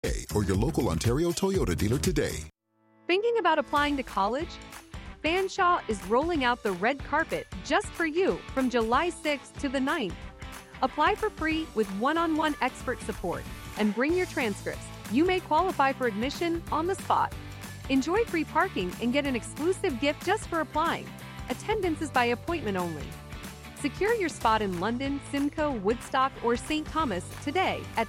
or your local Ontario Toyota dealer today. Thinking about applying to college? Fanshawe is rolling out the red carpet just for you from July 6th to the 9th. Apply for free with one-on-one expert support and bring your transcripts. You may qualify for admission on the spot. Enjoy free parking and get an exclusive gift just for applying. Attendance is by appointment only. Secure your spot in London, Simcoe, Woodstock, or St. Thomas today at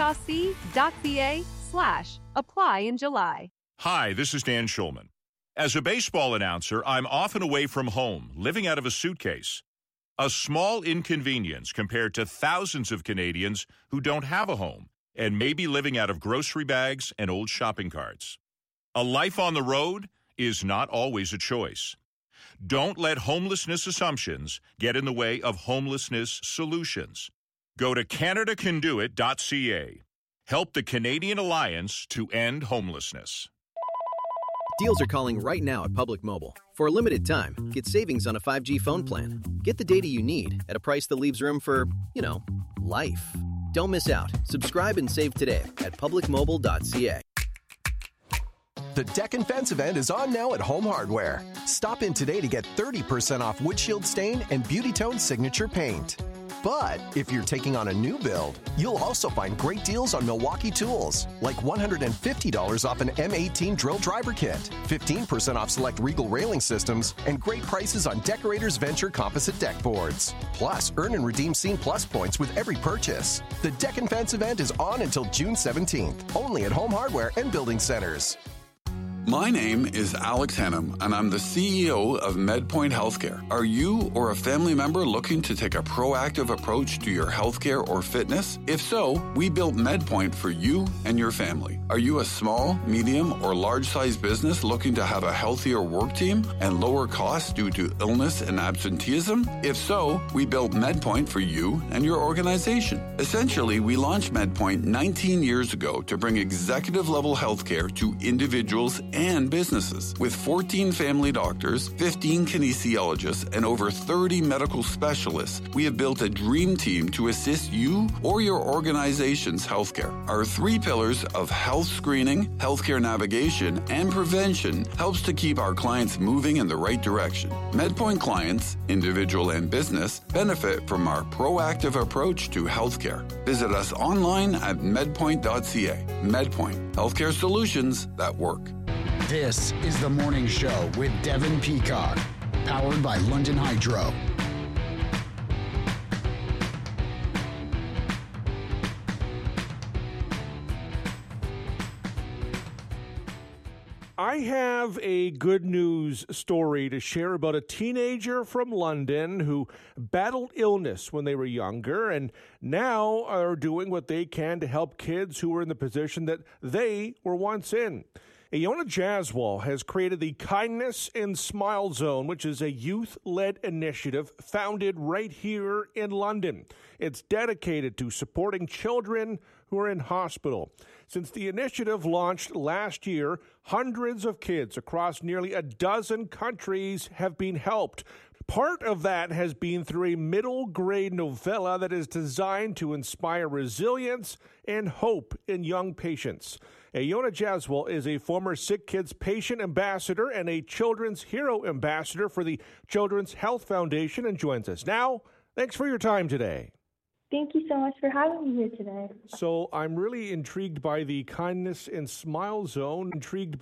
fanshawec.ca/apply in July. Hi, this is Dan Schulman. As a baseball announcer, I'm often away from home, living out of a suitcase. A small inconvenience compared to thousands of Canadians who don't have a home and may be living out of grocery bags and old shopping carts. A life on the road is not always a choice. Don't let homelessness assumptions get in the way of homelessness solutions. Go to CanadaCanDoIt.ca. Help the Canadian Alliance to end homelessness. Deals are calling right now at Public Mobile. For a limited time, get savings on a 5G phone plan. Get the data you need at a price that leaves room for, life. Don't miss out. Subscribe and save today at publicmobile.ca. The Deck and Fence event is on now at Home Hardware. Stop in today to get 30% off Windshield Stain and Beauty Tone Signature Paint. But if you're taking on a new build, you'll also find great deals on Milwaukee tools, like $150 off an M18 drill driver kit, 15% off select Regal railing systems, and great prices on Decorators Venture composite deck boards. Plus, earn and redeem Scene Plus points with every purchase. The Deck and Fence event is on until June 17th, only at Home Hardware and Building Centers. My name is Alex Hannum, and I'm the CEO of MedPoint Healthcare. Are you or a family member looking to take a proactive approach to your healthcare or fitness? If so, we built MedPoint for you and your family. Are you a small, medium, or large-sized business looking to have a healthier work team and lower costs due to illness and absenteeism? If so, we built MedPoint for you and your organization. Essentially, we launched MedPoint 19 years ago to bring executive-level healthcare to individuals and businesses. With 14 family doctors, 15 kinesiologists, and over 30 medical specialists, we have built a dream team to assist you or your organization's healthcare. Our 3 pillars of health screening, healthcare navigation, and prevention helps to keep our clients moving in the right direction. MedPoint clients, individual and business, benefit from our proactive approach to healthcare. Visit us online at medpoint.ca. MedPoint, healthcare solutions that work. This is The Morning Show with Devin Peacock, powered by London Hydro. I have a good news story to share about a teenager from London who battled illness when they were younger and now are doing what they can to help kids who were in the position that they were once in. Iona Jaswal has created the Kindness and Smile Zone, which is a youth-led initiative founded right here in London. It's dedicated to supporting children who are in hospital. Since the initiative launched last year, hundreds of kids across nearly a dozen countries have been helped. Part of that has been through a middle-grade novella that is designed to inspire resilience and hope in young patients. Iona Jaswal is a former Sick Kids patient ambassador and a Children's Hero ambassador for the Children's Health Foundation and joins us now. Thanks for your time today. Thank you so much for having me here today. So I'm really intrigued by the Kindness and Smile Zone.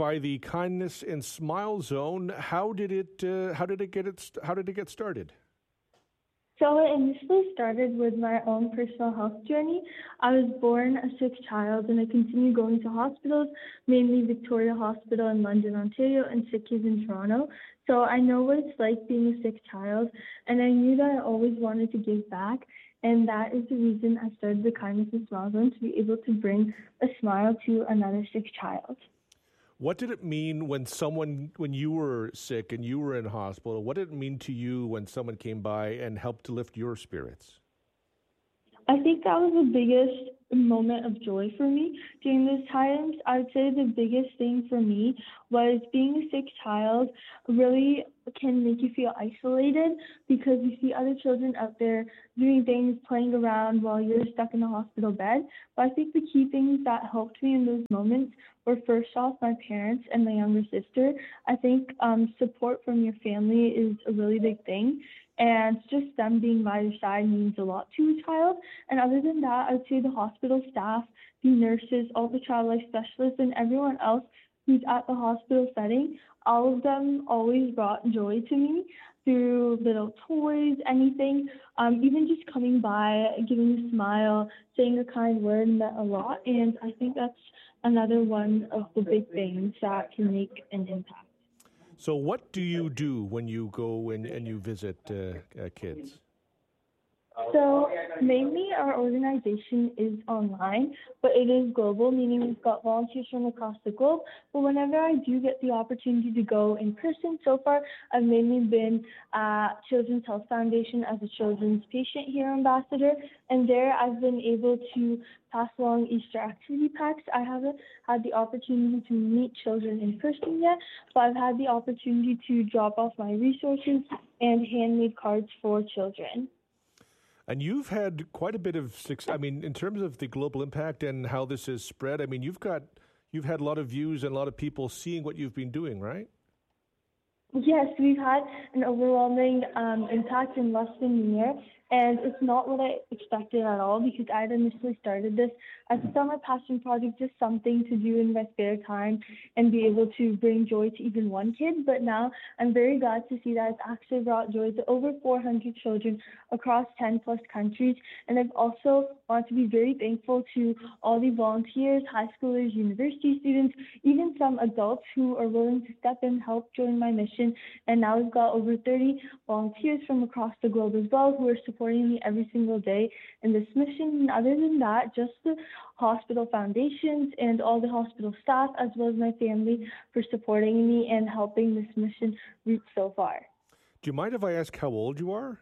How did it get started? So it initially started with my own personal health journey. I was born a sick child and I continued going to hospitals, mainly Victoria Hospital in London, Ontario, and Sick Kids in Toronto. So I know what it's like being a sick child, and I knew that I always wanted to give back. And that is the reason I started the Kindness and Smile Zone, to be able to bring a smile to another sick child. What did it mean when you were sick and you were in hospital? What did it mean to you when someone came by and helped to lift your spirits? I think that was the biggest moment of joy for me during those times. I would say the biggest thing for me was being a sick child really can make you feel isolated because you see other children out there doing things, playing around while you're stuck in a hospital bed. But I think the key things that helped me in those moments were first off my parents and my younger sister. I think support from your family is a really big thing. And just them being by your side means a lot to a child. And other than that, I would say the hospital staff, the nurses, all the child life specialists, and everyone else who's at the hospital setting, all of them always brought joy to me through little toys, anything, even just coming by, giving a smile, saying a kind word meant a lot. And I think that's another one of the big things that can make an impact. So what do you do when you go and you visit kids? So mainly our organization is online, but it is global, meaning we've got volunteers from across the globe. But whenever I do get the opportunity to go in person, so far I've mainly been at Children's Health Foundation as a children's patient here ambassador, and there I've been able to pass along Easter activity packs. I haven't had the opportunity to meet children in person yet, but I've had the opportunity to drop off my resources and handmade cards for children. And you've had quite a bit of success. I mean, in terms of the global impact and how this has spread, I mean, you've had a lot of views and a lot of people seeing what you've been doing, right? Yes, we've had an overwhelming impact in less than a year, and it's not what I expected at all because I had initially started this as a summer passion project, just something to do in my spare time and be able to bring joy to even one kid. But now I'm very glad to see that it's actually brought joy to over 400 children across 10 plus countries. And I've also want to be very thankful to all the volunteers, high schoolers, university students, even some adults who are willing to step in and help join my mission. And now we've got over 30 volunteers from across the globe as well who are supporting me every single day in this mission. And other than that, just the hospital foundations and all the hospital staff, as well as my family, for supporting me and helping this mission reach so far. Do you mind if I ask how old you are?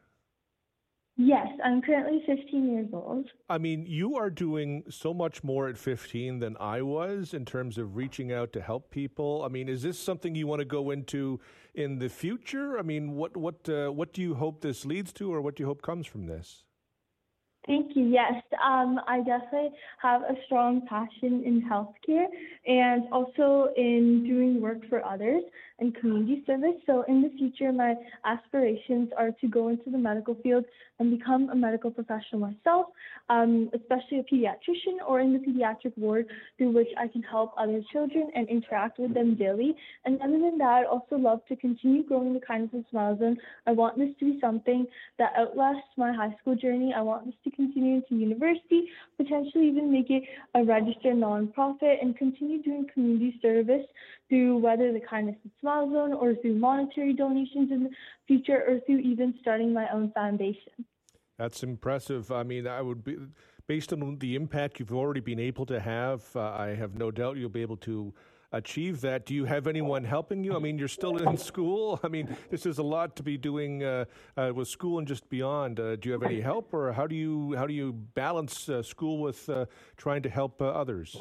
Yes, I'm currently 15 years old. I mean, you are doing so much more at 15 than I was in terms of reaching out to help people. I mean, is this something you want to go into in the future? I mean, what do you hope this leads to, or what do you hope comes from this? Thank you. Yes, I definitely have a strong passion in healthcare and also in doing work for others and community service. So in the future, my aspirations are to go into the medical field and become a medical professional myself, especially a pediatrician or in the pediatric ward through which I can help other children and interact with them daily. And other than that, I'd also love to continue growing the Kindness and Smile Zone. I want this to be something that outlasts my high school journey. I want this to continue into university, potentially even make it a registered nonprofit and continue doing community service through whether the Kindness and Smile Zone or through monetary donations in the future or through even starting my own foundation. That's impressive. I mean, I would be, based on the impact you've already been able to have, I have no doubt you'll be able to achieve that. Do you have anyone helping you? I mean, you're still in school. I mean, this is a lot to be doing with school and just beyond. Do you have any help, or how do you balance school with trying to help others?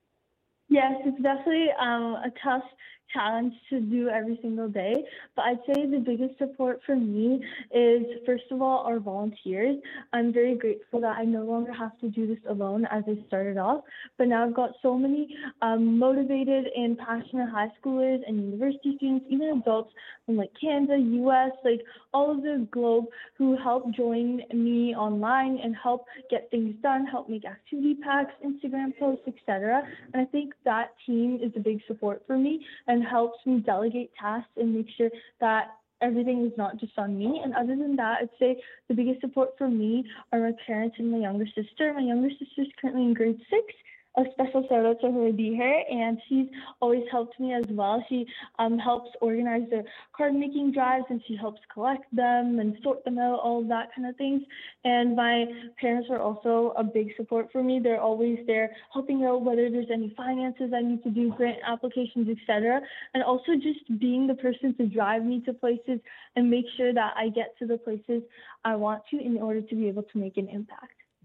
Yes, it's definitely a tough challenge to do every single day, but I'd say the biggest support for me is, first of all, our volunteers. I'm very grateful that I no longer have to do this alone as I started off, but now I've got so many motivated and passionate high schoolers and university students, even adults from like Canada, US, like all of the globe, who help join me online and help get things done, help make activity packs, Instagram posts, etc. And I think that team is a big support for me and helps me delegate tasks and make sure that everything is not just on me. And other than that, I'd say the biggest support for me are my parents and my younger sister. My younger sister is currently in grade 6. A special shout out to her, Beher, and she's always helped me as well. She helps organize the card making drives, and she helps collect them and sort them out, all of that kind of things. And my parents are also a big support for me. They're always there helping out whether there's any finances I need to do, grant applications, etc. And also just being the person to drive me to places and make sure that I get to the places I want to in order to be able to make an impact.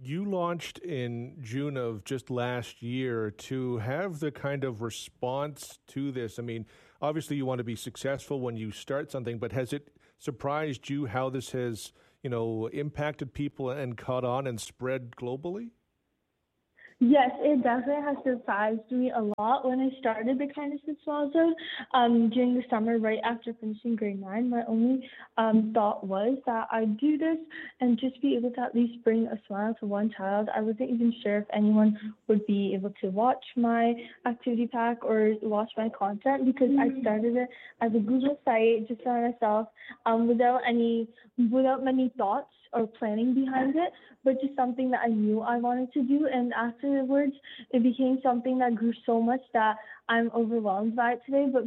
you launched in June of just last year to have the kind of response to this. I mean, obviously you want to be successful when you start something, but has it surprised you how this has, impacted people and caught on and spread globally? Yes, it definitely has surprised me a lot. When I started the Kindness in Small Zone during the summer, right after finishing grade 9, my only thought was that I'd do this and just be able to at least bring a smile to one child. I wasn't even sure if anyone would be able to watch my activity pack or watch my content, because I started it as a Google site just by myself, without many thoughts or planning behind it, but just something that I knew I wanted to do. And afterwards, it became something that grew so much that I'm overwhelmed by it today, but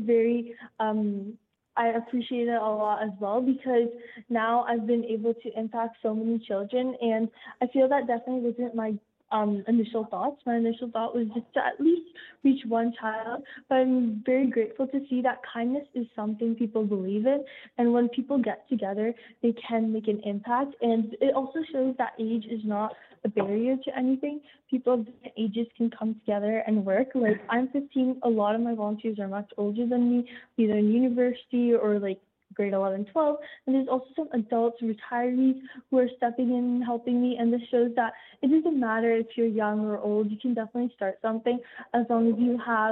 I appreciate it a lot as well, because now I've been able to impact so many children, and I feel that definitely wasn't my initial thoughts. My initial thought was just to at least reach one child, but I'm very grateful to see that kindness is something people believe in, and when people get together, they can make an impact. And it also shows that age is not a barrier to anything. People of different ages can come together and work. Like, I'm 15, a lot of my volunteers are much older than me, either in university or grade 11, 12, and there's also some adults, retirees, who are stepping in and helping me, and this shows that it doesn't matter if you're young or old. You can definitely start something as long as you have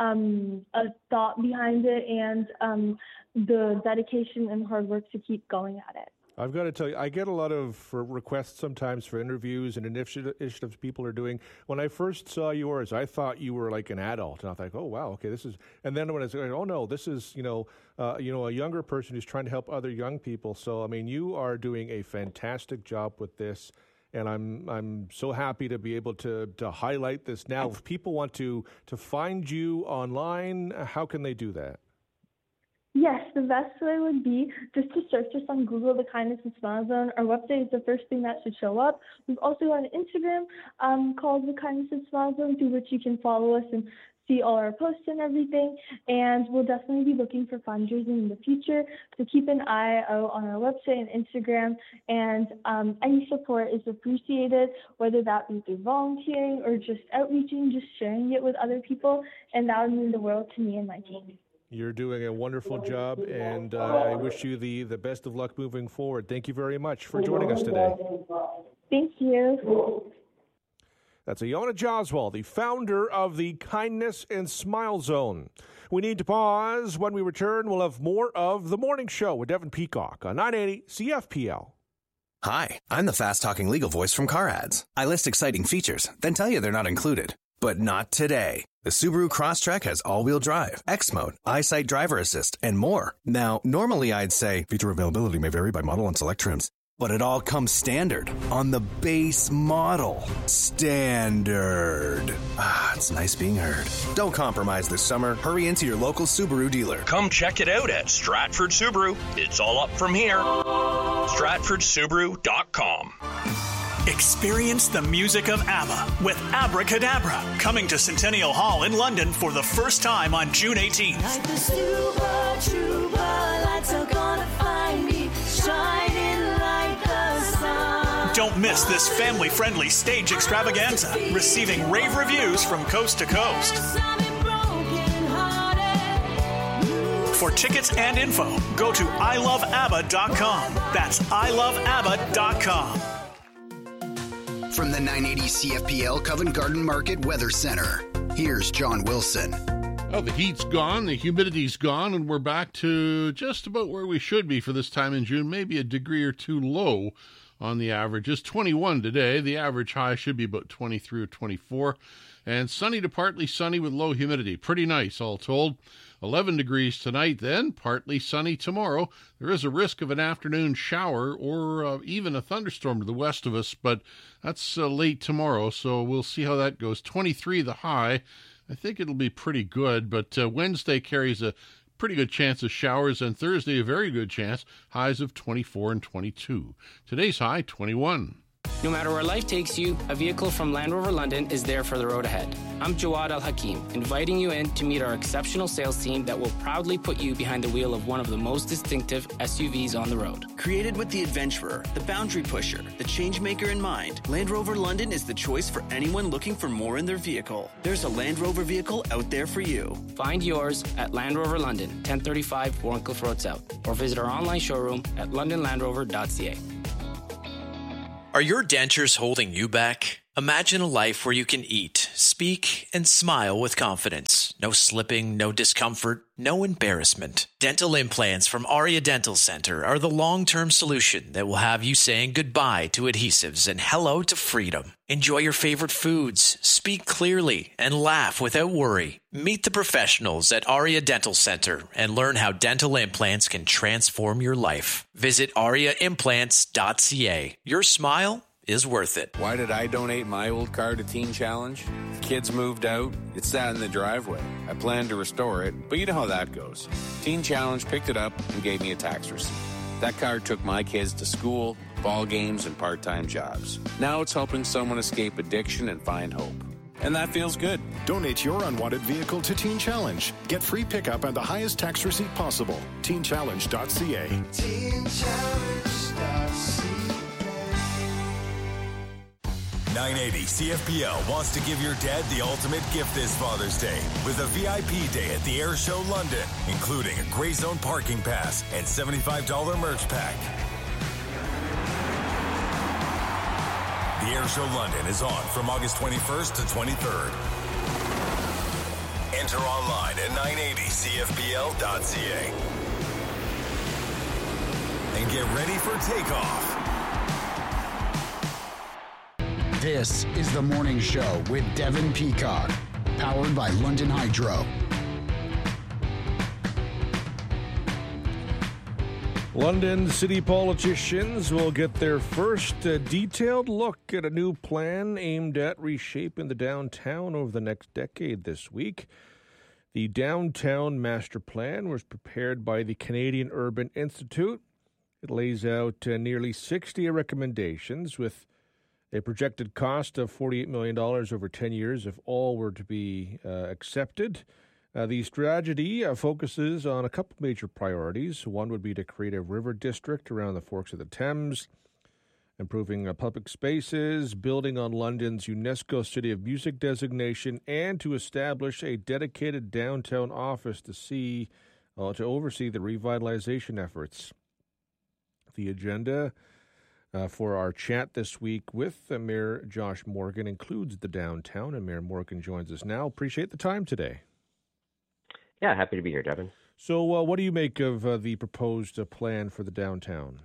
a thought behind it and the dedication and hard work to keep going at it. I've got to tell you, I get a lot of requests sometimes for interviews and initiatives people are doing. When I first saw yours, I thought you were like an adult, and I thought, oh wow, okay, this is. And then when I was going, oh no, this is a younger person who's trying to help other young people. So I mean, you are doing a fantastic job with this, and I'm so happy to be able to highlight this now. If people want to find you online, how can they do that? Yes, the best way would be just to search us on Google, the Kindness and Smile Zone. Our website is the first thing that should show up. We've also got an Instagram called the Kindness and Smile Zone, through which you can follow us and see all our posts and everything. And we'll definitely be looking for fundraising in the future, so keep an eye out on our website and Instagram. And any support is appreciated, whether that be through volunteering or just outreaching, just sharing it with other people. And that would mean the world to me and my team. You're doing a wonderful job, and I wish you the best of luck moving forward. Thank you very much for joining us today. Thank you. That's Iona Joswal, the founder of the Kindness and Smile Zone. We need to pause. When we return, we'll have more of The Morning Show with Devin Peacock on 980 CFPL. Hi, I'm the fast-talking legal voice from Car Ads. I list exciting features, then tell you they're not included. But not today. The Subaru Crosstrek has all-wheel drive, X-Mode, EyeSight driver assist, and more. Now, normally I'd say feature availability may vary by model and select trims. But it all comes standard on the base model. Standard. Ah, it's nice being heard. Don't compromise this summer. Hurry into your local Subaru dealer. Come check it out at Stratford Subaru. It's all up from here. StratfordSubaru.com. Experience the music of ABBA with Abracadabra, coming to Centennial Hall in London for the first time on June 18th. Like the super lights are gonna find me, shining like the sun. Don't miss this family-friendly stage extravaganza, receiving rave reviews from coast to coast. For tickets and info, go to iloveabba.com. That's iloveabba.com. From the 980 CFPL Covent Garden Market Weather Center, here's John Wilson. Well, the heat's gone, the humidity's gone, and we're back to just about where we should be for this time in June, maybe a degree or two low on the average. It's 21 today. The average high should be about 23 or 24. And sunny to partly sunny with low humidity. Pretty nice, all told. 11 degrees tonight, then partly sunny tomorrow. There is a risk of an afternoon shower or even a thunderstorm to the west of us, but that's late tomorrow, so we'll see how that goes. 23 the high. I think it'll be pretty good, but Wednesday carries a pretty good chance of showers, and Thursday a very good chance. Highs of 24 and 22. Today's high, 21. No matter where life takes you, a vehicle from Land Rover London is there for the road ahead. I'm Jawad Al Hakim, inviting you in to meet our exceptional sales team that will proudly put you behind the wheel of one of the most distinctive SUVs on the road. Created with the adventurer, the boundary pusher, the changemaker in mind, Land Rover London is the choice for anyone looking for more in their vehicle. There's a Land Rover vehicle out there for you. Find yours at Land Rover London, 1035 Warncliffe Road South, or visit our online showroom at londonlandrover.ca. Are your dentures holding you back? Imagine a life where you can eat, speak, and smile with confidence. No slipping, no discomfort, no embarrassment. Dental implants from Aria Dental Center are the long-term solution that will have you saying goodbye to adhesives and hello to freedom. Enjoy your favorite foods, speak clearly, and laugh without worry. Meet the professionals at Aria Dental Center and learn how dental implants can transform your life. Visit ariaimplants.ca. Your smile is worth it. Why did I donate my old car to Teen Challenge? Kids moved out. It sat in the driveway. I planned to restore it, but you know how that goes. Teen Challenge picked it up and gave me a tax receipt. That car took my kids to school, ball games, and part-time jobs. Now it's helping someone escape addiction and find hope. And that feels good. Donate your unwanted vehicle to Teen Challenge. Get free pickup and the highest tax receipt possible. TeenChallenge.ca. TeenChallenge.ca. 980 CFPL wants to give your dad the ultimate gift this Father's Day with a VIP day at the Air Show London, including a Grey Zone parking pass and $75 merch pack. The Air Show London is on from August 21st to 23rd. Enter online at 980CFPL.ca and get ready for takeoff. This is The Morning Show with Devin Peacock, powered by London Hydro. London city politicians will get their first detailed look at a new plan aimed at reshaping the downtown over the next decade this week. The Downtown Master Plan was prepared by the Canadian Urban Institute. It lays out nearly 60 recommendations with a projected cost of $48 million over 10 years if all were to be accepted. The strategy focuses on a couple major priorities. One would be to create a river district around the Forks of the Thames, improving public spaces, building on London's UNESCO City of Music designation, and to establish a dedicated downtown office to oversee the revitalization efforts. The agenda for our chat this week with Mayor Josh Morgan includes the downtown, and Mayor Morgan joins us now. Appreciate the time today. Yeah, happy to be here, Devin. So what do you make of the proposed plan for the downtown?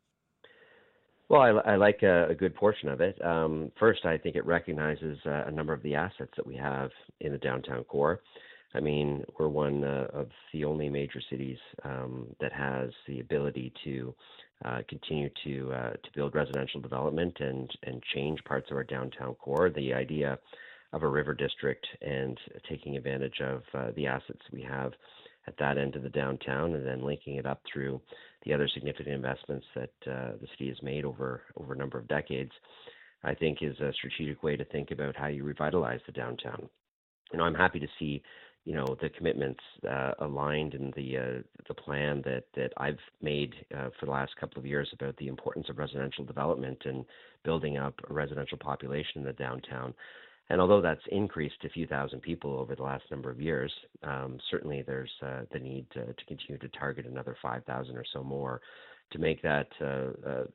Well, I like a good portion of it. First, I think it recognizes a number of the assets that we have in the downtown core. I mean, we're one of the only major cities that has the ability to continue to build residential development and change parts of our downtown core. The idea of a river district and taking advantage of the assets we have at that end of the downtown, and then linking it up through the other significant investments that the city has made over a number of decades, I think is a strategic way to think about how you revitalize the downtown. You know, I'm happy to see, you know, the commitments aligned in the plan that I've made for the last couple of years about the importance of residential development and building up a residential population in the downtown. And although that's increased a few thousand people over the last number of years, certainly there's the need to continue to target another 5,000 or so more to make that to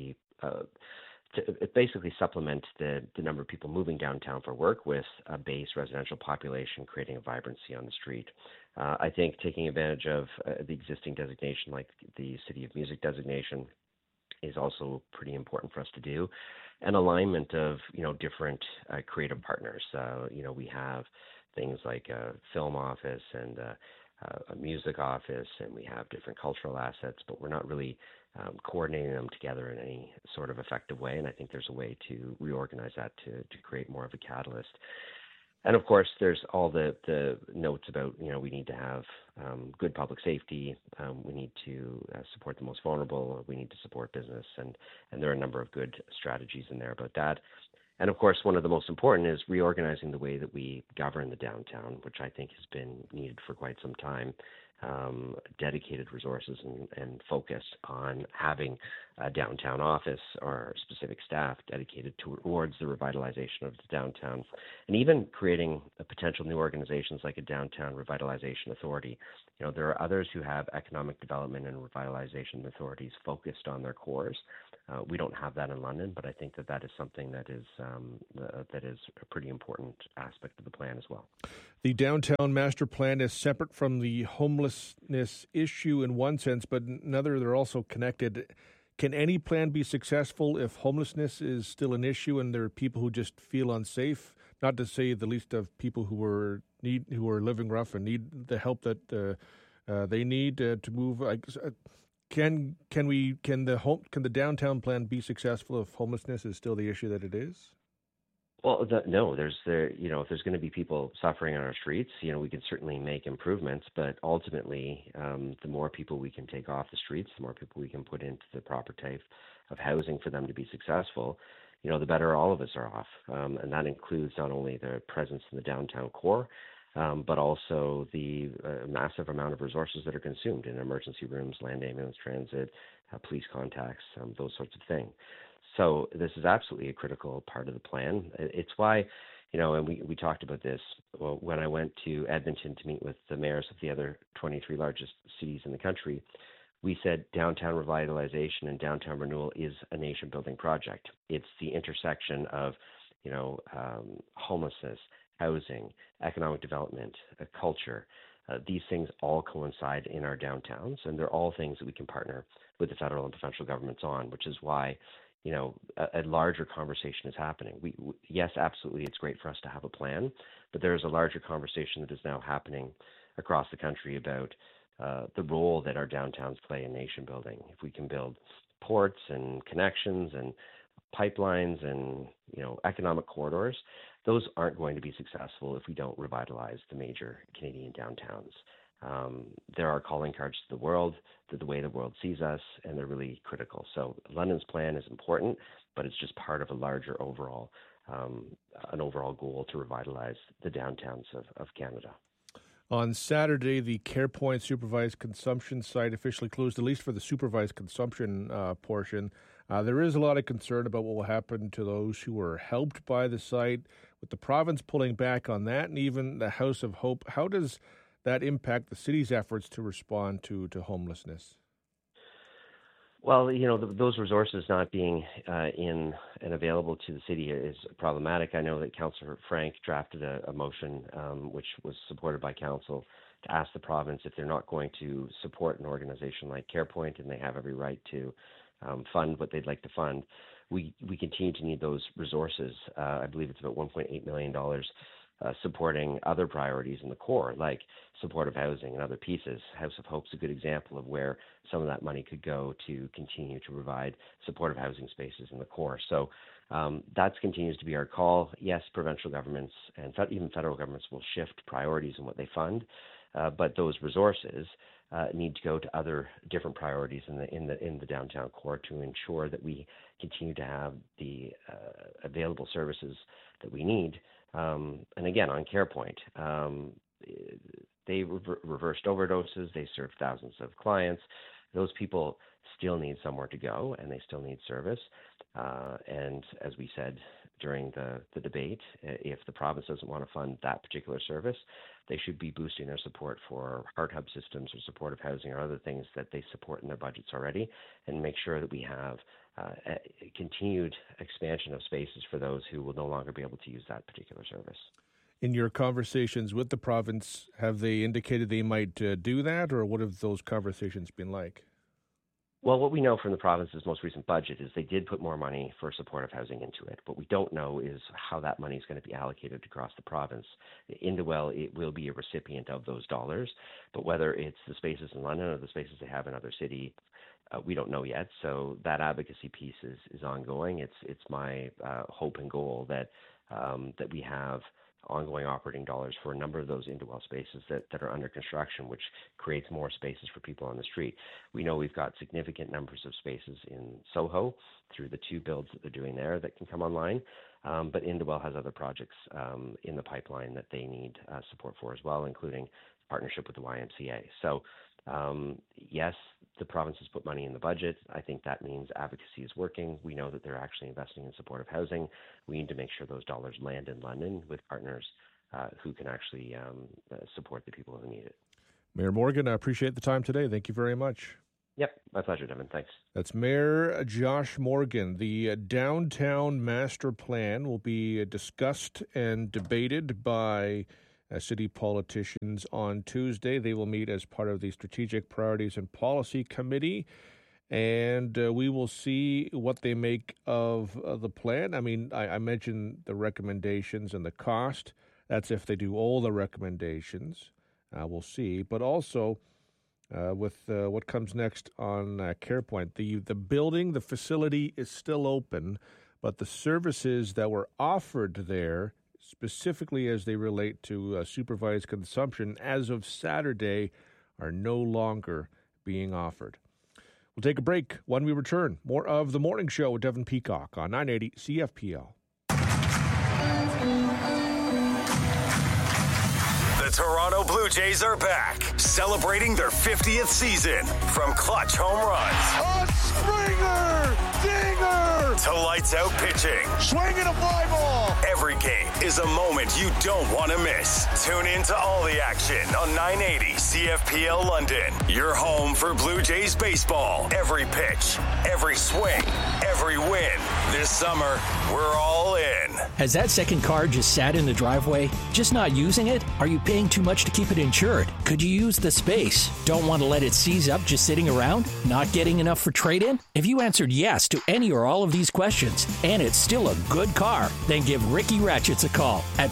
basically supplement the number of people moving downtown for work with a base residential population, creating a vibrancy on the street. I think taking advantage of the existing designation, like the City of Music designation, is also pretty important for us to do. An alignment of, you know, different creative partners. You know, we have things like a film office and a music office, and we have different cultural assets, but we're not really coordinating them together in any sort of effective way. And I think there's a way to reorganize that to create more of a catalyst. And of course, there's all the notes about, we need to have good public safety. We need to support the most vulnerable. We need to support business. And there are a number of good strategies in there about that. And of course, one of the most important is reorganizing the way that we govern the downtown, which I think has been needed for quite some time. Dedicated resources and focus on having a downtown office or specific staff dedicated towards the revitalization of the downtown, and even creating potential new organizations like a downtown revitalization authority. There are others who have economic development and revitalization authorities focused on their cores. We don't have that in London, but I think that is something that is a pretty important aspect of the plan as well. The downtown master plan is separate from the homelessness issue in one sense, but in another, they're also connected. Can any plan be successful if homelessness is still an issue and there are people who just feel unsafe? Not to say the least of people who are living rough and need the help that they need to move. Can the downtown plan be successful if homelessness is still the issue that it is? Well, no. If there's going to be people suffering on our streets, we can certainly make improvements. But ultimately, the more people we can take off the streets, the more people we can put into the proper type of housing for them to be successful, the better all of us are off. And that includes not only the presence in the downtown core, but also the massive amount of resources that are consumed in emergency rooms, land ambulance transit, police contacts, those sorts of things. So this is absolutely a critical part of the plan. It's why, and we talked about this when I went to Edmonton to meet with the mayors of the other 23 largest cities in the country. We said downtown revitalization and downtown renewal is a nation-building project. It's the intersection of, homelessness, housing, economic development, culture. These things all coincide in our downtowns, and they're all things that we can partner with the federal and provincial governments on, which is why, a larger conversation is happening. Yes, absolutely, it's great for us to have a plan, but there is a larger conversation that is now happening across the country about the role that our downtowns play in nation building. If we can build ports and connections and pipelines and economic corridors, those aren't going to be successful if we don't revitalize the major Canadian downtowns. There are calling cards to the world, to the way the world sees us, and they're really critical. So London's plan is important, but it's just part of a larger overall goal to revitalize the downtowns of Canada. On Saturday, the CarePoint supervised consumption site officially closed, at least for the supervised consumption portion. There is a lot of concern about what will happen to those who were helped by the site, with the province pulling back on that, and even the House of Hope. How does that impact the city's efforts to respond to homelessness? Well, those resources not being in and available to the city is problematic. I know that Councillor Frank drafted a motion which was supported by Council to ask the province if they're not going to support an organization like CarePoint, and they have every right to fund what they'd like to fund. We continue to need those resources. I believe it's about $1.8 million supporting other priorities in the core, like supportive housing and other pieces. House of Hope's a good example of where some of that money could go to continue to provide supportive housing spaces in the core. So that continues to be our call. Yes, provincial governments and even federal governments will shift priorities in what they fund, but those resources need to go to other different priorities in the downtown core to ensure that we continue to have the available services that we need. And again, on CarePoint, they reversed overdoses. They served thousands of clients. Those people still need somewhere to go, and they still need service. And as we said during the debate, if the province doesn't want to fund that particular service, they should be boosting their support for heart hub systems or supportive housing or other things that they support in their budgets already, and make sure that we have a continued expansion of spaces for those who will no longer be able to use that particular service. In your conversations with the province, have they indicated they might do that, or what have those conversations been like? Well, what we know from the province's most recent budget is they did put more money for supportive housing into it. What we don't know is how that money is going to be allocated across the province. Indewell, it will be a recipient of those dollars, but whether it's the spaces in London or the spaces they have in other cities, we don't know yet. So that advocacy piece is ongoing. It's my hope and goal that we have ongoing operating dollars for a number of those Indwell spaces that are under construction, which creates more spaces for people on the street. We know we've got significant numbers of spaces in Soho through the 2 builds that they're doing there that can come online. But Indwell has other projects in the pipeline that they need support for as well, including partnership with the YMCA. So yes, the province has put money in the budget. I think that means advocacy is working. We know that they're actually investing in supportive housing. We need to make sure those dollars land in London with partners who can actually support the people who need it. Mayor Morgan, I appreciate the time today. Thank you very much. Yep, my pleasure, Devin. Thanks. That's Mayor Josh Morgan. The downtown master plan will be discussed and debated by city politicians on Tuesday. They will meet as part of the Strategic Priorities and Policy Committee, and we will see what they make of the plan. I mean, I mentioned the recommendations and the cost. That's if they do all the recommendations. We'll see. But also with what comes next on CarePoint, the building, the facility is still open, but the services that were offered there, specifically as they relate to supervised consumption, as of Saturday, are no longer being offered. We'll take a break. When we return, more of The Morning Show with Devin Peacock on 980 CFPL. The Toronto Blue Jays are back, celebrating their 50th season. From clutch home runs, a Springer, dinger, to lights out pitching, swinging a fly ball. Every game is a moment you don't want to miss. Tune in to all the action on 980 CFPL London. Your home for Blue Jays baseball. Every pitch, every swing, every win. This summer, we're all in. Has that second car just sat in the driveway? Just not using it? Are you paying too much to keep it insured? Could you use the space? Don't want to let it seize up just sitting around? Not getting enough for trade-in? If you answered yes to any or all of these questions, and it's still a good car, then give Ricky Ratchets a call at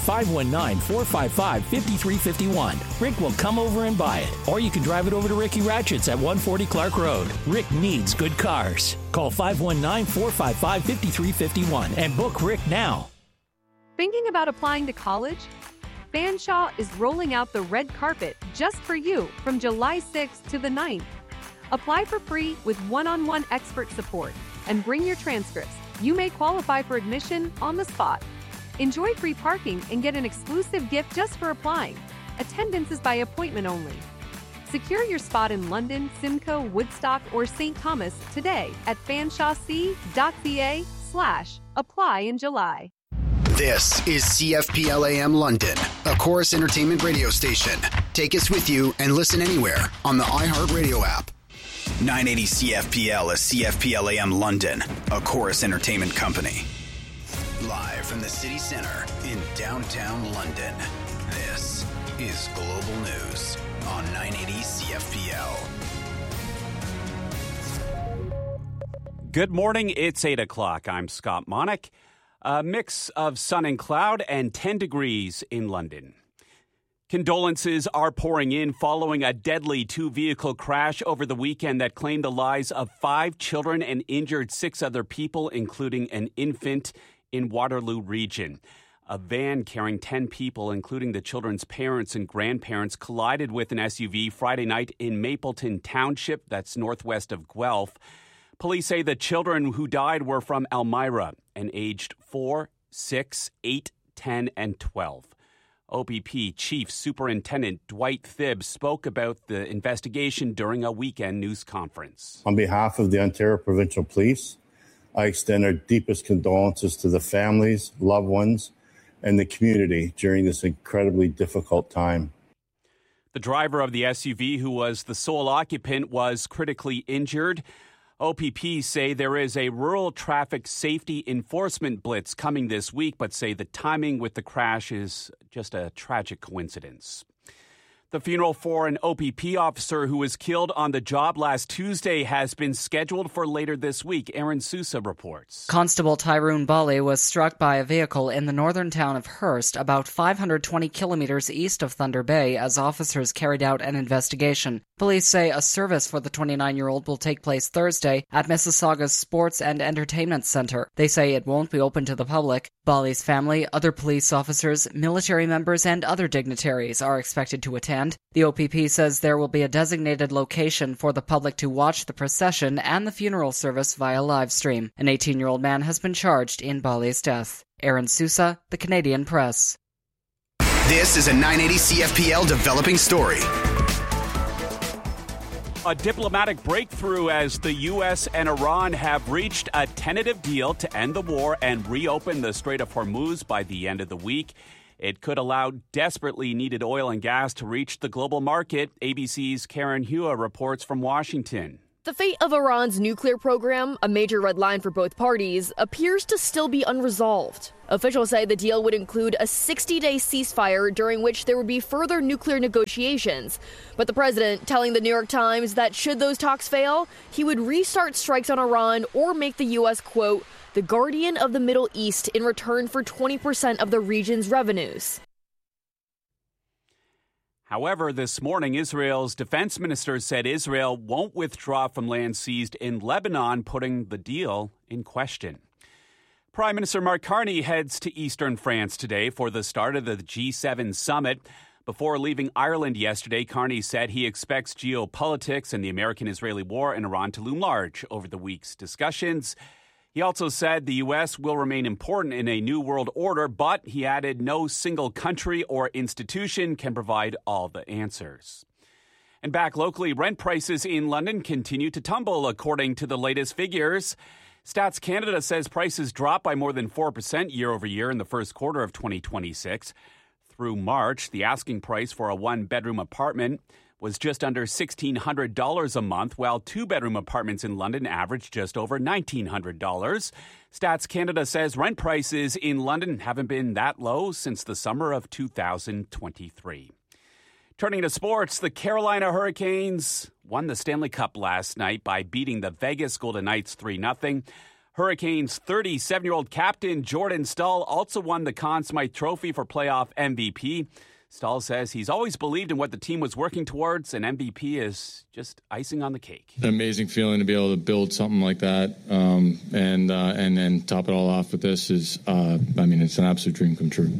519-455-5351. Rick will come over and buy it. Or you can drive it over to Ricky Ratchets at 140 Clark Road. Rick needs good cars. Call 519-455-5351 and book Rick now. Thinking about applying to college? Fanshawe is rolling out the red carpet just for you from July 6th to the 9th. Apply for free with one-on-one expert support and bring your transcripts. You may qualify for admission on the spot. Enjoy free parking and get an exclusive gift just for applying. Attendance is by appointment only. Secure your spot in London, Simcoe, Woodstock, or St. Thomas today at fanshawec.ca/apply in July. This is CFPL AM London, a Chorus Entertainment radio station. Take us with you and listen anywhere on the iHeartRadio app. 980 CFPL is CFPL AM London, a Chorus Entertainment company. Live from the city center in downtown London, this is Global News on 980 CFPL. Good morning. It's 8 o'clock. I'm Scott Monick. A mix of sun and cloud and 10 degrees in London. Condolences are pouring in following a deadly 2-vehicle crash over the weekend that claimed the lives of 5 children and injured 6 other people, including an infant, in Waterloo Region. A van carrying 10 people, including the children's parents and grandparents, collided with an SUV Friday night in Mapleton Township, that's northwest of Guelph. Police say the children who died were from Elmira and aged 4, 6, 8, 10, and 12. OPP Chief Superintendent Dwight Thibbs spoke about the investigation during a weekend news conference. On behalf of the Ontario Provincial Police, I extend our deepest condolences to the families, loved ones, and the community during this incredibly difficult time. The driver of the SUV, who was the sole occupant, was critically injured. OPP say there is a rural traffic safety enforcement blitz coming this week, but say the timing with the crash is just a tragic coincidence. The funeral for an OPP officer who was killed on the job last Tuesday has been scheduled for later this week. Aaron Sousa reports. Constable Tyrone Bali was struck by a vehicle in the northern town of Hearst, about 520 kilometers east of Thunder Bay, as officers carried out an investigation. Police say a service for the 29-year-old will take place Thursday at Mississauga's Sports and Entertainment Center. They say it won't be open to the public. Bali's family, other police officers, military members, and other dignitaries are expected to attend. The OPP says there will be a designated location for the public to watch the procession and the funeral service via live stream. An 18-year-old man has been charged in Bali's death. Aaron Sousa, The Canadian Press. This is a 980 CFPL developing story. A diplomatic breakthrough as the U.S. and Iran have reached a tentative deal to end the war and reopen the Strait of Hormuz by the end of the week. It could allow desperately needed oil and gas to reach the global market. ABC's Karen Hua reports from Washington. The fate of Iran's nuclear program, a major red line for both parties, appears to still be unresolved. Officials say the deal would include a 60-day ceasefire during which there would be further nuclear negotiations. But the president telling the New York Times that should those talks fail, he would restart strikes on Iran or make the U.S., quote, the guardian of the Middle East in return for 20% of the region's revenues. However, this morning, Israel's defense minister said Israel won't withdraw from land seized in Lebanon, putting the deal in question. Prime Minister Mark Carney heads to eastern France today for the start of the G7 summit. Before leaving Ireland yesterday, Carney said he expects geopolitics and the American-Israeli war in Iran to loom large over the week's discussions. He also said the U.S. will remain important in a new world order, but he added no single country or institution can provide all the answers. And back locally, rent prices in London continue to tumble, according to the latest figures. Stats Canada says prices dropped by more than 4% year over year in the first quarter of 2026. Through March, the asking price for a one-bedroom apartment was just under $1,600 a month, while two-bedroom apartments in London averaged just over $1,900. Stats Canada says rent prices in London haven't been that low since the summer of 2023. Turning to sports, the Carolina Hurricanes won the Stanley Cup last night by beating the Vegas Golden Knights 3-0. Hurricanes' 37-year-old captain Jordan Staal also won the Conn Smythe Trophy for playoff MVP. Staal says he's always believed in what the team was working towards, and MVP is just icing on the cake. An amazing feeling to be able to build something like that, and then top it all off with this is, it's an absolute dream come true.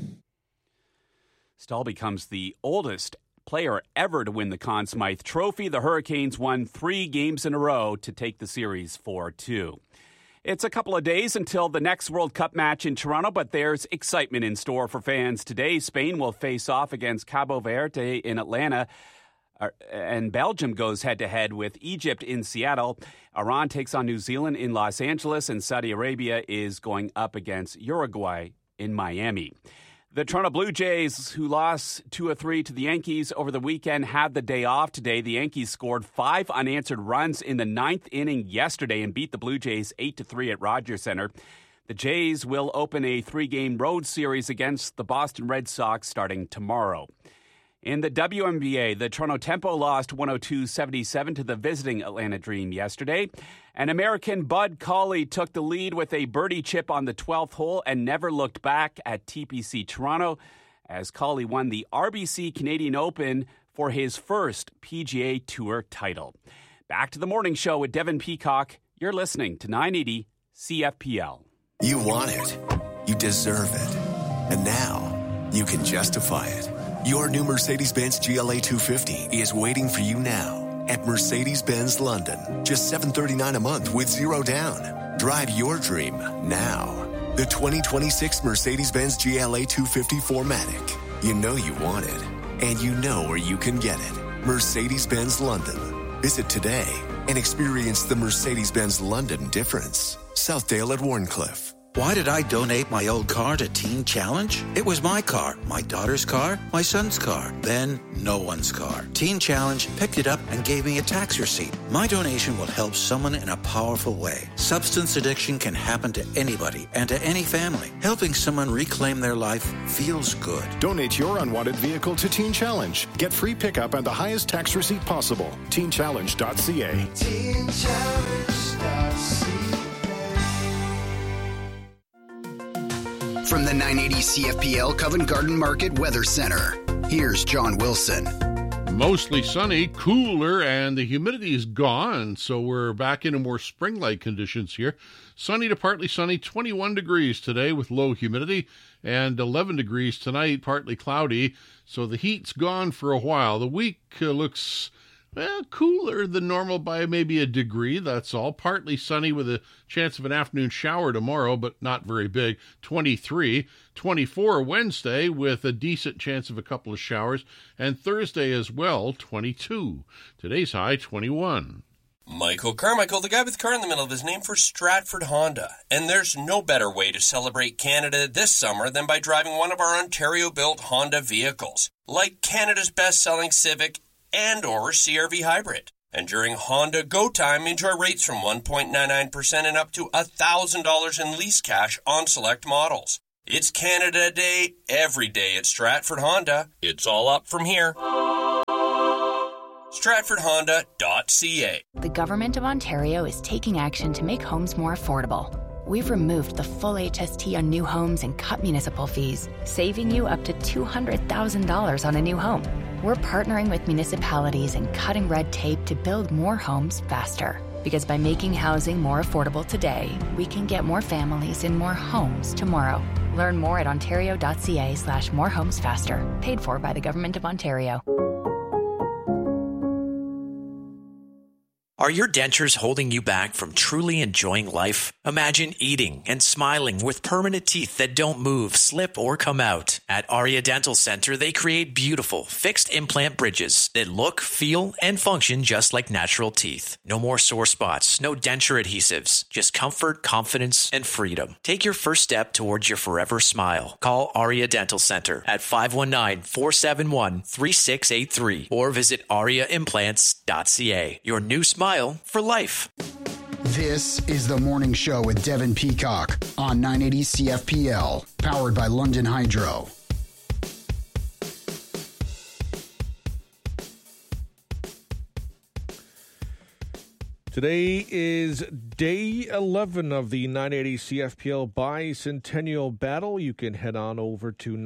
Staal becomes the oldest player ever to win the Conn Smythe Trophy. The Hurricanes won 3 games in a row to take the series 4-2. It's a couple of days until the next World Cup match in Toronto, but there's excitement in store for fans today. Spain will face off against Cabo Verde in Atlanta, and Belgium goes head-to-head with Egypt in Seattle. Iran takes on New Zealand in Los Angeles, and Saudi Arabia is going up against Uruguay in Miami. The Toronto Blue Jays, who lost 2-3 to the Yankees over the weekend, had the day off today. The Yankees scored 5 unanswered runs in the 9th inning yesterday and beat the Blue Jays 8-3 at Rogers Center. The Jays will open a 3-game road series against the Boston Red Sox starting tomorrow. In the WNBA, the Toronto Tempo lost 102-77 to the visiting Atlanta Dream yesterday. An American Bud Cauley took the lead with a birdie chip on the 12th hole and never looked back at TPC Toronto as Cauley won the RBC Canadian Open for his first PGA Tour title. Back to the morning show with Devin Peacock. You're listening to 980 CFPL. You want it. You deserve it. And now you can justify it. Your new Mercedes-Benz GLA 250 is waiting for you now at Mercedes-Benz London. Just $739 a month with 0 down. Drive your dream now. The 2026 Mercedes-Benz GLA 250 4MATIC. You know you want it, and you know where you can get it. Mercedes-Benz London. Visit today and experience the Mercedes-Benz London difference. Southdale at Warncliffe. Why did I donate my old car to Teen Challenge? It was my car, my daughter's car, my son's car, then no one's car. Teen Challenge picked it up and gave me a tax receipt. My donation will help someone in a powerful way. Substance addiction can happen to anybody and to any family. Helping someone reclaim their life feels good. Donate your unwanted vehicle to Teen Challenge. Get free pickup and the highest tax receipt possible. TeenChallenge.ca. TeenChallenge.ca. From the 980 CFPL Covent Garden Market Weather Center, here's John Wilson. Mostly sunny, cooler, and the humidity is gone, so we're back into more spring-like conditions here. Sunny to partly sunny, 21 degrees today with low humidity, and 11 degrees tonight, partly cloudy, so the heat's gone for a while. The week looks cooler than normal by maybe a degree, that's all. Partly sunny with a chance of an afternoon shower tomorrow, but not very big, 23. 24 Wednesday with a decent chance of a couple of showers, and Thursday as well, 22. Today's high, 21. Michael Carmichael, the guy with car in the middle of his name, for Stratford Honda. And there's no better way to celebrate Canada this summer than by driving one of our Ontario-built Honda vehicles, like Canada's best-selling Civic and or CR-V Hybrid. And during Honda Go Time, enjoy rates from 1.99% and up to $1,000 in lease cash on select models. It's Canada Day every day at Stratford Honda. It's all up from here. StratfordHonda.ca. The Government of Ontario is taking action to make homes more affordable. We've removed the full HST on new homes and cut municipal fees, saving you up to $200,000 on a new home. We're partnering with municipalities and cutting red tape to build more homes faster. Because by making housing more affordable today, we can get more families in more homes tomorrow. Learn more at ontario.ca/morehomesfaster. Paid for by the Government of Ontario. Are your dentures holding you back from truly enjoying life? Imagine eating and smiling with permanent teeth that don't move, slip, or come out. At Aria Dental Center, they create beautiful, fixed implant bridges that look, feel, and function just like natural teeth. No more sore spots, no denture adhesives, just comfort, confidence, and freedom. Take your first step towards your forever smile. Call Aria Dental Center at 519-471-3683 or visit ariaimplants.ca. Your new smile for life. This is The Morning Show with Devin Peacock on 980 CFPL, powered by London Hydro. Today is day 11 of the 980 CFPL Bicentennial Battle. You can head on over to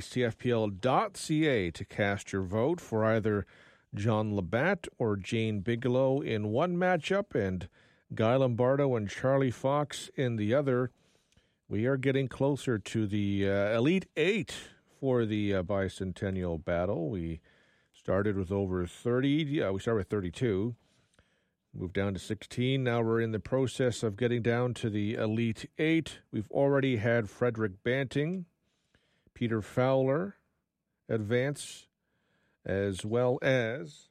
980CFPL.ca to cast your vote for either John Labatt or Jane Bigelow in one matchup and Guy Lombardo and Charlie Fox in the other. We are getting closer to the Elite Eight for the Bicentennial Battle. We started with over 30. We started with 32. Moved down to 16. Now we're in the process of getting down to the Elite Eight. We've already had Frederick Banting, Peter Fowler advance, as well as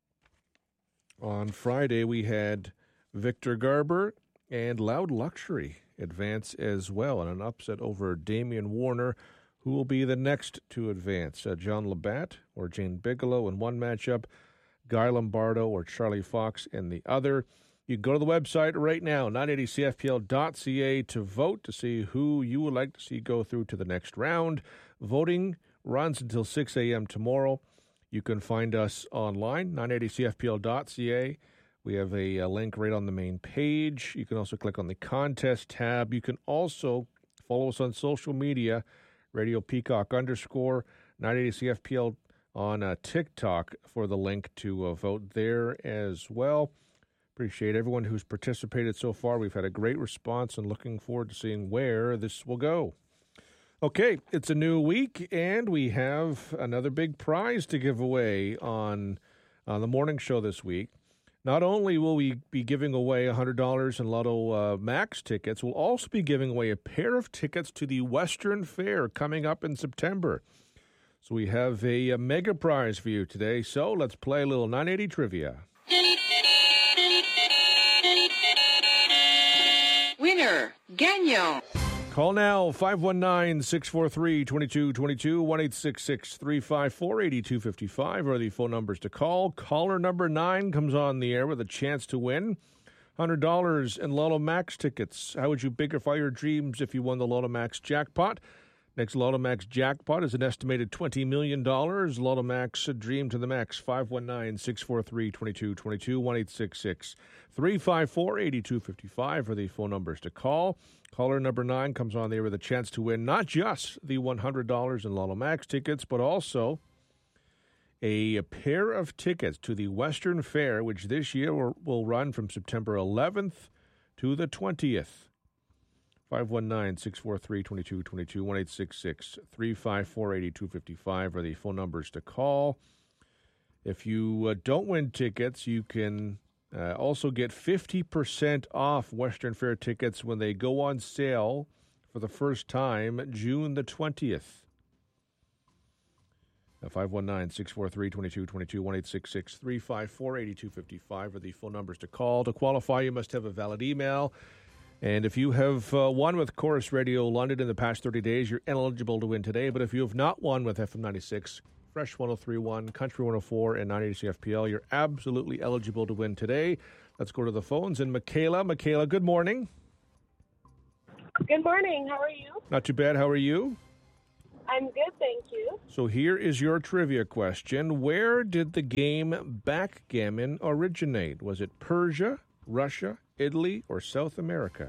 on Friday we had Victor Garber and Loud Luxury advance as well, and an upset over Damian Warner, who will be the next to advance. John Labatt or Jane Bigelow in one matchup, Guy Lombardo or Charlie Fox in the other. You can go to the website right now, 980CFPL.ca, to vote to see who you would like to see go through to the next round. Voting runs until 6 a.m. tomorrow. You can find us online, 980CFPL.ca. We have a link right on the main page. You can also click on the contest tab. You can also follow us on social media, Radio Peacock _ 980CFPL on TikTok for the link to vote there as well. Appreciate everyone who's participated so far. We've had a great response and looking forward to seeing where this will go. Okay, it's a new week, and we have another big prize to give away on the morning show this week. Not only will we be giving away $100 in Lotto Max tickets, we'll also be giving away a pair of tickets to the Western Fair coming up in September. So we have a mega prize for you today. So let's play a little 980 trivia. Winner, gagnant. Call now, 519-643-2222, 1-866-354-8255 are the phone numbers to call. Caller number 9 comes on the air with a chance to win $100 in Lotto Max tickets. How would you bigify your dreams if you won the Lotto Max jackpot? Next Lotto Max jackpot is an estimated $20 million. Lotto Max, dream to the max. 519-643-2222, 1-866-354-8255 are the phone numbers to call. Caller number 9 comes on there with a chance to win not just the $100 in Lotto Max tickets, but also a pair of tickets to the Western Fair, which this year will run from September 11th to the 20th. 519-643-2222, 1-866-354-8255 are the phone numbers to call. If you don't win tickets, you can also get 50% off Western Fair tickets when they go on sale for the first time June the 20th. 519-643-2222, 1-866-354-8255 are the phone numbers to call. To qualify, you must have a valid email. And if you have won with Chorus Radio London in the past 30 days, you're eligible to win today. But if you have not won with FM 96, Fresh 103.1, Country 104, and 980 CFPL, you're absolutely eligible to win today. Let's go to the phones. And Michaela, good morning. Good morning. How are you? Not too bad. How are you? I'm good, thank you. So here is your trivia question. Where did the game backgammon originate? Was it Persia, Russia, Italy, or South America?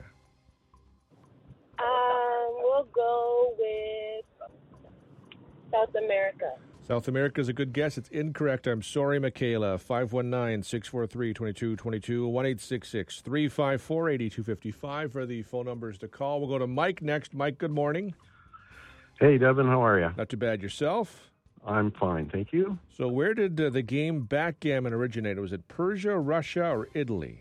We'll go with South America. South America is a good guess. It's incorrect. I'm sorry, Michaela. 519-643-2222, 1-866-354-8255 are the phone numbers to call. We'll go to Mike next. Mike, good morning. Hey, Devin, how are you? Not too bad. Yourself? I'm fine, thank you. So where did the game backgammon originate? Was it Persia, Russia, or Italy?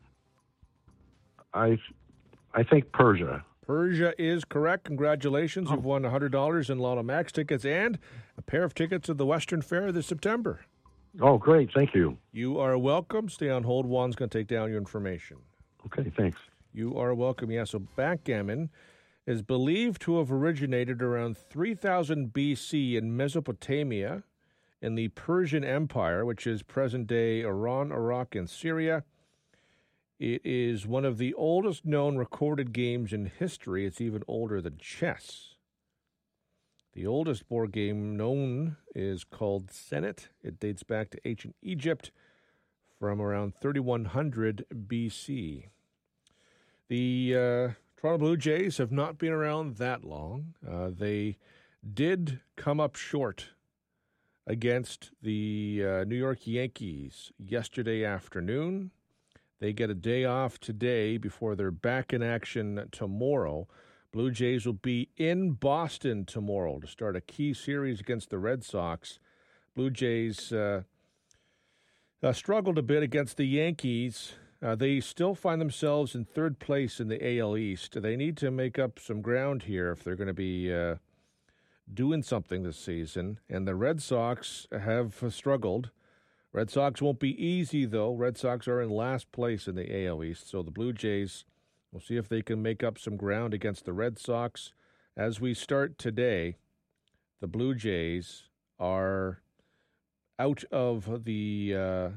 I think Persia. Persia is correct. Congratulations. You've won $100 in Lotto Max tickets and a pair of tickets to the Western Fair this September. Oh, great. Thank you. You are welcome. Stay on hold. Juan's going to take down your information. Okay, thanks. You are welcome. Yeah, so backgammon is believed to have originated around 3000 BC in Mesopotamia in the Persian Empire, which is present-day Iran, Iraq, and Syria. It is one of the oldest known recorded games in history. It's even older than chess. The oldest board game known is called Senet. It dates back to ancient Egypt from around 3100 BC. The Toronto Blue Jays have not been around that long. They did come up short against the New York Yankees yesterday afternoon. They get a day off today before they're back in action tomorrow. Blue Jays will be in Boston tomorrow to start a key series against the Red Sox. Blue Jays struggled a bit against the Yankees. They still find themselves in third place in the AL East. They need to make up some ground here if they're going to be doing something this season. And the Red Sox have struggled. Red Sox won't be easy, though. Red Sox are in last place in the AL East. So the Blue Jays, we'll see if they can make up some ground against the Red Sox. As we start today, the Blue Jays are out of the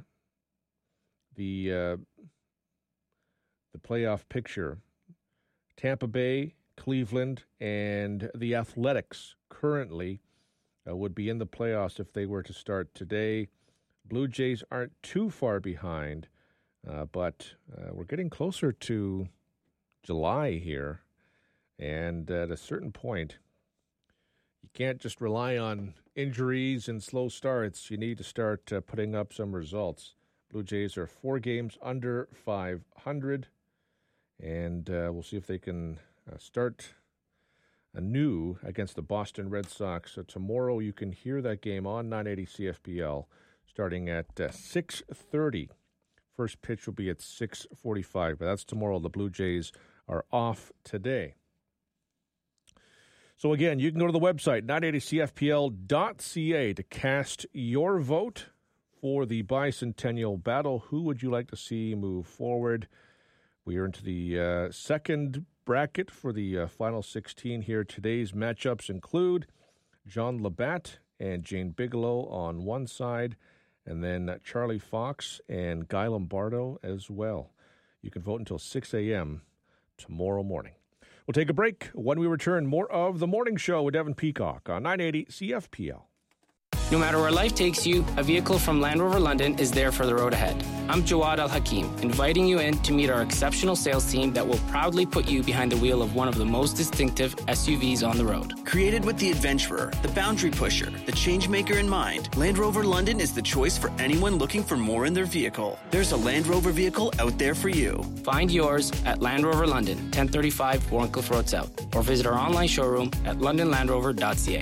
playoff picture. Tampa Bay, Cleveland, and the Athletics currently would be in the playoffs if they were to start today. Blue Jays aren't too far behind, but we're getting closer to July here, and at a certain point, you can't just rely on injuries and slow starts. You need to start putting up some results. Blue Jays are 4 games under 500, and we'll see if they can start anew against the Boston Red Sox. So tomorrow you can hear that game on 980 CFPL starting at 6:30. First pitch will be at 6:45, but that's tomorrow. The Blue Jays are off today. So again, you can go to the website, 980CFPL.ca, to cast your vote for the bicentennial battle. Who would you like to see move forward? We are into the second bracket for the final 16 here. Today's matchups include John Labatt and Jane Bigelow on one side, and then Charlie Fox and Guy Lombardo as well. You can vote until 6 a.m. tomorrow morning. We'll take a break. When we return, more of The Morning Show with Devin Peacock on 980 CFPL. No matter where life takes you, a vehicle from Land Rover London is there for the road ahead. I'm Jawad Al-Hakim, inviting you in to meet our exceptional sales team that will proudly put you behind the wheel of one of the most distinctive SUVs on the road. Created with the adventurer, the boundary pusher, the changemaker in mind, Land Rover London is the choice for anyone looking for more in their vehicle. There's a Land Rover vehicle out there for you. Find yours at Land Rover London, 1035 Warncliffe Road South, or visit our online showroom at londonlandrover.ca.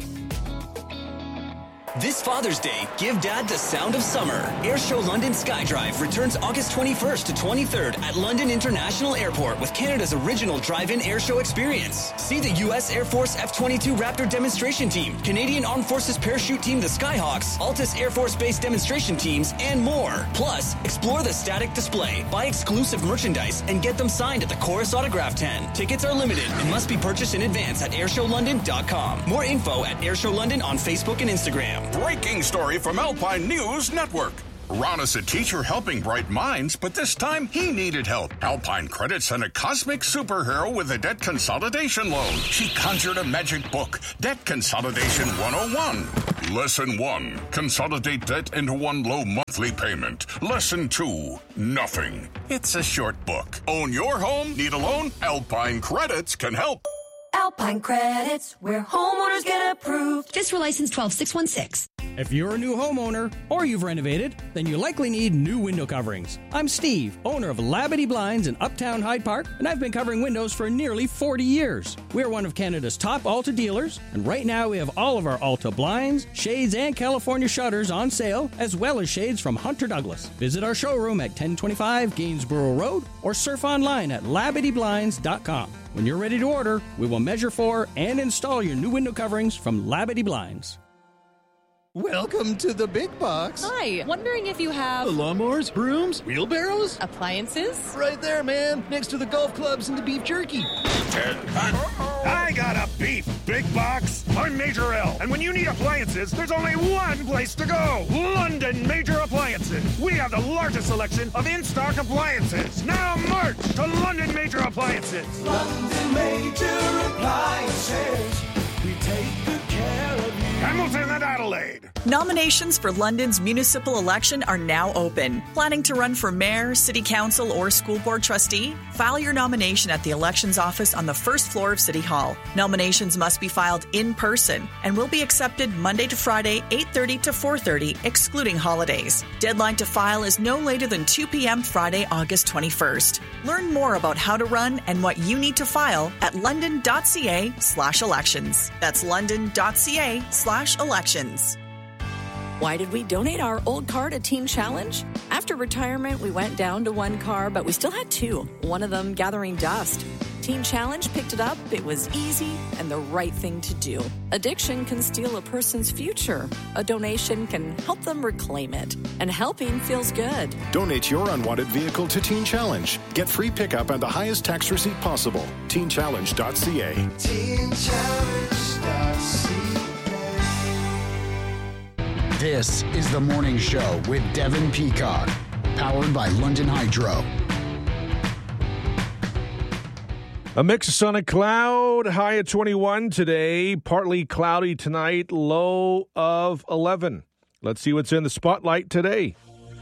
This Father's Day, give Dad the sound of summer. Airshow London Skydrive returns August 21st to 23rd at London International Airport with Canada's original drive-in airshow experience. See the U.S. Air Force F-22 Raptor demonstration team, Canadian Armed Forces parachute team the Skyhawks, Altus Air Force Base demonstration teams, and more. Plus, explore the static display, buy exclusive merchandise, and get them signed at the Chorus Autograph Tent. Tickets are limited and must be purchased in advance at airshowlondon.com. More info at Airshow London on Facebook and Instagram. Breaking story from Alpine News Network. Ron is a teacher helping bright minds, but this time he needed help. Alpine Credit sent a cosmic superhero with a debt consolidation loan. She conjured a magic book, Debt Consolidation 101. Lesson 1, consolidate debt into one low monthly payment. Lesson 2, nothing. It's a short book. Own your home? Need a loan? Alpine Credits can help. Alpine Credits, where homeowners get approved. FSRA license 12616. If you're a new homeowner or you've renovated, then you likely need new window coverings. I'm Steve, owner of Labadee Blinds in Uptown Hyde Park, and I've been covering windows for nearly 40 years. We're one of Canada's top Alta dealers, and right now we have all of our Alta blinds, shades, and California shutters on sale, as well as shades from Hunter Douglas. Visit our showroom at 1025 Gainsborough Road or surf online at LabadeeBlinds.com. When you're ready to order, we will measure for and install your new window coverings from Labadee Blinds. Welcome to the big box. Hi, wondering if you have lawnmowers, brooms, wheelbarrows? Appliances? Right there, man, next to the golf clubs and the beef jerky. I got a beef big box. I'm Major L, and when you need appliances, there's only one place to go. London Major Appliances. We have the largest selection of in-stock appliances. Now march to London Major Appliances. London Major Appliances. We take good care of you. Hamilton and Adelaide. Nominations for London's municipal election are now open. Planning to run for mayor, city council, or school board trustee? File your nomination at the elections office on the first floor of City Hall. Nominations must be filed in person and will be accepted Monday to Friday, 8:30 to 4:30, excluding holidays. Deadline to file is no later than 2 p.m. Friday, August 21st. Learn more about how to run and what you need to file at london.ca/elections. That's london.ca/elections. Why did we donate our old car to Teen Challenge? After retirement, we went down to one car, but we still had two, one of them gathering dust. Teen Challenge picked it up. It was easy and the right thing to do. Addiction can steal a person's future. A donation can help them reclaim it. And helping feels good. Donate your unwanted vehicle to Teen Challenge. Get free pickup and the highest tax receipt possible. TeenChallenge.ca. TeenChallenge.ca. This is The Morning Show with Devin Peacock, powered by London Hydro. A mix of sun and cloud, high at 21 today, partly cloudy tonight, low of 11. Let's see what's in the spotlight today.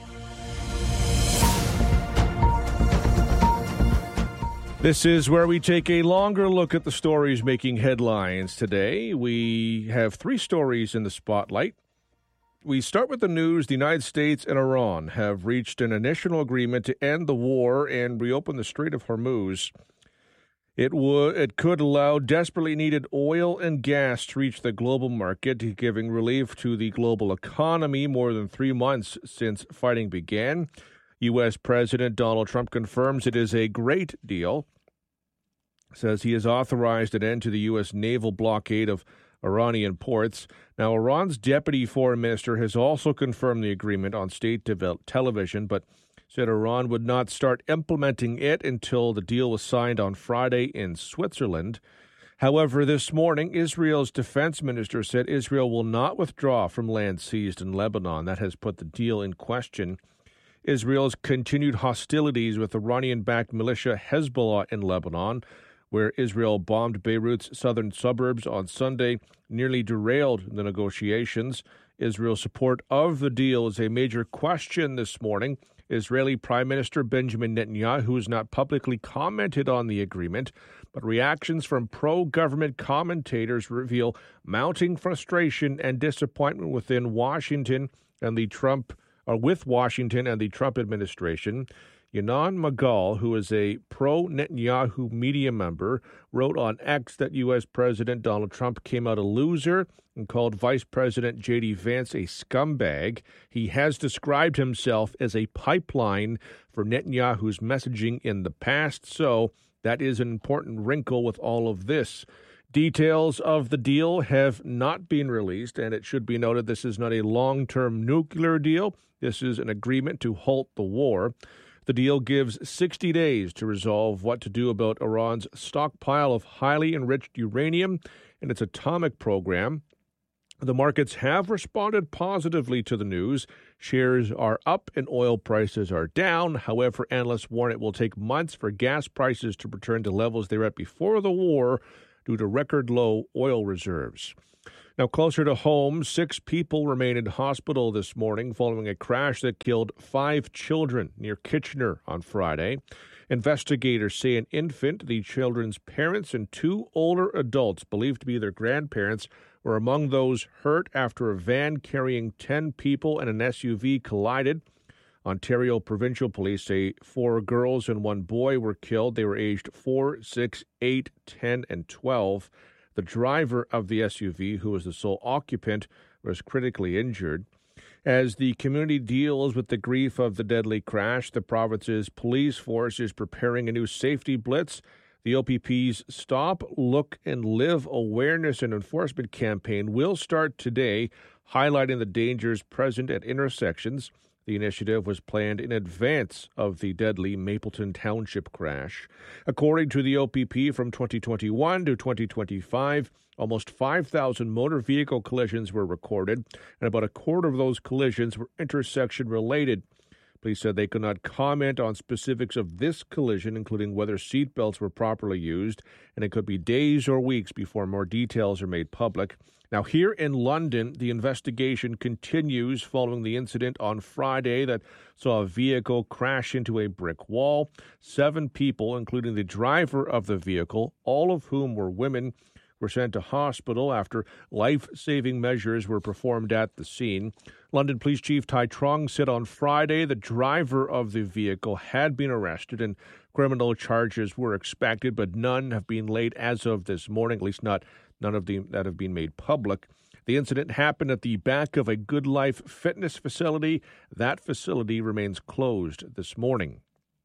This is where we take a longer look at the stories making headlines today. We have three stories in the spotlight. We start with the news. The United States and Iran have reached an initial agreement to end the war and reopen the Strait of Hormuz. It could allow desperately needed oil and gas to reach the global market, giving relief to the global economy more than 3 months since fighting began. U.S. President Donald Trump confirms it is a great deal, says he has authorized an end to the U.S. naval blockade of Iranian ports. Now, Iran's deputy foreign minister has also confirmed the agreement on state television, but said Iran would not start implementing it until the deal was signed on Friday in Switzerland. However, this morning, Israel's defense minister said Israel will not withdraw from land seized in Lebanon. That has put the deal in question. Israel's continued hostilities with Iranian-backed militia Hezbollah in Lebanon, where Israel bombed Beirut's southern suburbs on Sunday, nearly derailed the negotiations. Israel's support of the deal is a major question this morning. Israeli Prime Minister Benjamin Netanyahu has not publicly commented on the agreement, but reactions from pro-government commentators reveal mounting frustration and disappointment within Washington and the Trump administration. Yanon Magal, who is a pro-Netanyahu media member, wrote on X that U.S. President Donald Trump came out a loser and called Vice President J.D. Vance a scumbag. He has described himself as a pipeline for Netanyahu's messaging in the past, so that is an important wrinkle with all of this. Details of the deal have not been released, and it should be noted this is not a long-term nuclear deal. This is an agreement to halt the war. The deal gives 60 days to resolve what to do about Iran's stockpile of highly enriched uranium and its atomic program. The markets have responded positively to the news. Shares are up and oil prices are down. However, analysts warn it will take months for gas prices to return to levels they were at before the war due to record low oil reserves. Now, closer to home, 6 people remain in hospital this morning following a crash that killed 5 children near Kitchener on Friday. Investigators say an infant, the children's parents, and 2 older adults believed to be their grandparents were among those hurt after a van carrying 10 people and an SUV collided. Ontario Provincial Police say 4 girls and 1 boy were killed. They were aged 4, 6, 8, 10, and 12. The driver of the SUV, who was the sole occupant, was critically injured. As the community deals with the grief of the deadly crash, the province's police force is preparing a new safety blitz. The OPP's Stop, Look, and Live awareness and enforcement campaign will start today, highlighting the dangers present at intersections. The initiative was planned in advance of the deadly Mapleton Township crash. According to the OPP, from 2021 to 2025, almost 5,000 motor vehicle collisions were recorded, and about a quarter of those collisions were intersection-related. Police said they could not comment on specifics of this collision, including whether seatbelts were properly used, and it could be days or weeks before more details are made public. Now, here in London, the investigation continues following the incident on Friday that saw a vehicle crash into a brick wall. 7 people, including the driver of the vehicle, all of whom were women, were sent to hospital after life-saving measures were performed at the scene. London Police Chief Tai Trong said on Friday the driver of the vehicle had been arrested and criminal charges were expected, but none have been laid as of this morning, at least none of them that have been made public. The incident happened at the back of a Good Life fitness facility. That facility remains closed this morning.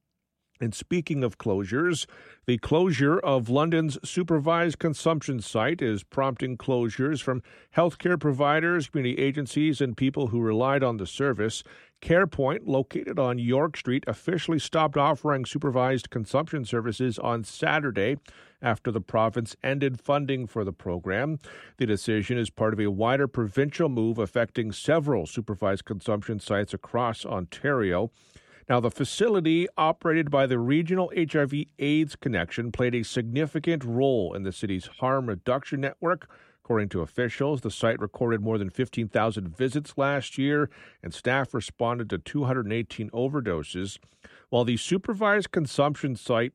And speaking of closures, the closure of London's supervised consumption site is prompting closures from healthcare providers, community agencies, and people who relied on the service. CarePoint, located on York Street, officially stopped offering supervised consumption services on Saturday after the province ended funding for the program. The decision is part of a wider provincial move affecting several supervised consumption sites across Ontario. Now, the facility, operated by the Regional HIV/AIDS Connection, played a significant role in the city's harm reduction network. According to officials, the site recorded more than 15,000 visits last year, and staff responded to 218 overdoses. While the supervised consumption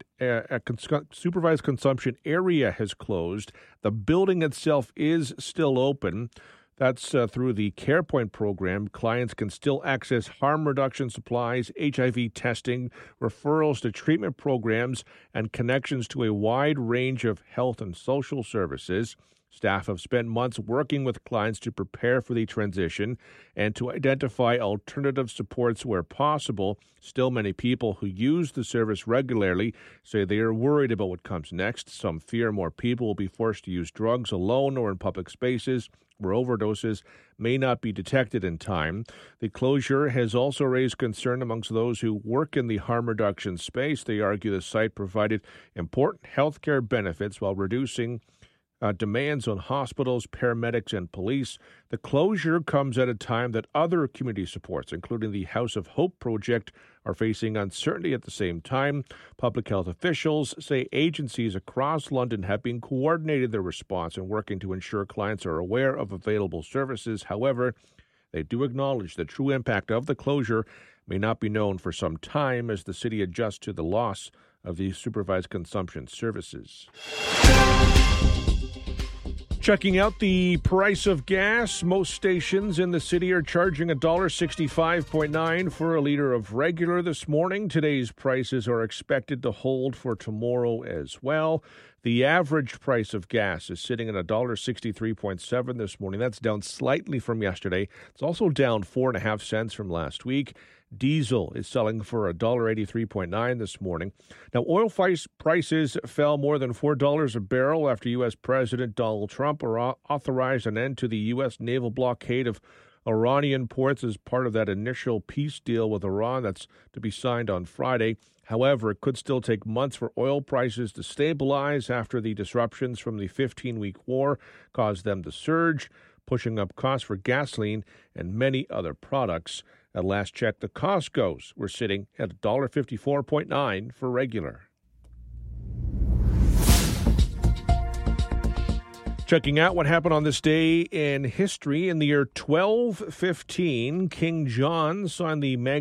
supervised consumption area has closed, the building itself is still open. That's through the CarePoint program. Clients can still access harm reduction supplies, HIV testing, referrals to treatment programs, and connections to a wide range of health and social services. Staff have spent months working with clients to prepare for the transition and to identify alternative supports where possible. Still, many people who use the service regularly say they are worried about what comes next. Some fear more people will be forced to use drugs alone or in public spaces where overdoses may not be detected in time. The closure has also raised concern amongst those who work in the harm reduction space. They argue the site provided important health care benefits while reducing demands on hospitals, paramedics, and police. The closure comes at a time that other community supports, including the House of Hope project, are facing uncertainty at the same time. Public health officials say agencies across London have been coordinating their response and working to ensure clients are aware of available services. However, they do acknowledge the true impact of the closure may not be known for some time as the city adjusts to the loss of these supervised consumption services. Checking out the price of gas, most stations in the city are charging $1.65.9 for a liter of regular this morning. Today's prices are expected to hold for tomorrow as well. The average price of gas is sitting at $1.63.7 this morning. That's down slightly from yesterday. It's also down 4.5 cents from last week. Diesel is selling for $1.83.9 this morning. Now, oil prices fell more than $4 a barrel after U.S. President Donald Trump authorized an end to the U.S. naval blockade of Iranian ports as part of that initial peace deal with Iran that's to be signed on Friday. However, it could still take months for oil prices to stabilize after the disruptions from the 15-week war caused them to surge, pushing up costs for gasoline and many other products. At last check, the Costco's were sitting at $1.54.9 for regular. Checking out what happened on this day in history. In the year 1215, King John signed the